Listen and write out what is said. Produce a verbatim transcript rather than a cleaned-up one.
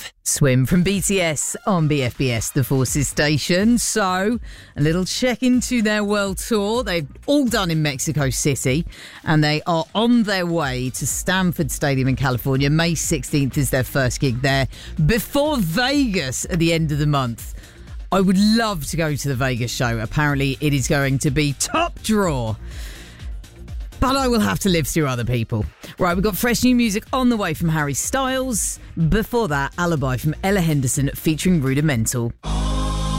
Swim from B T S on B F B S, the Forces station. So, a little check into their world tour. They've all done in Mexico City, and they are on their way to Stanford Stadium in California. May sixteenth is their first gig there, before Vegas at the end of the month. I would love to go to the Vegas show. Apparently, it is going to be top draw. But I will have to live through other people. Right, we've got fresh new music on the way from Harry Styles. Before that, Alibi from Ella Henderson featuring Rudimental.